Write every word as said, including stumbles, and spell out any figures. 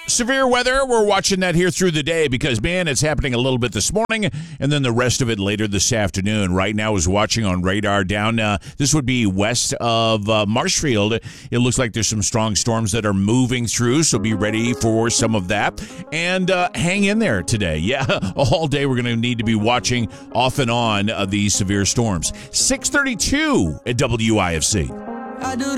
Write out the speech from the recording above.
Severe weather, we're watching that here through the day because, man, it's happening a little bit this morning and then the rest of it later this afternoon. Right now is watching on radar down, uh, this would be west of uh, Marshfield. It looks like there's some strong storms that are moving through, so be ready for some of that. And uh, hang in there today. Yeah, all day we're going to need to be watching off and on uh, these severe storms. six thirty-two at W I F C. I do